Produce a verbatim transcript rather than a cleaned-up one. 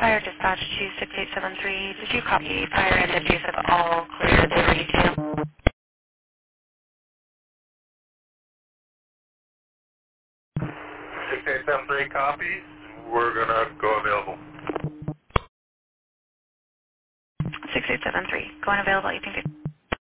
Fire dispatch to six eight seven three. Did you copy fire and the juice of all clear? They ready to? six eight seven three copies. We're going to go available. six eight seven three. Going available. You can do.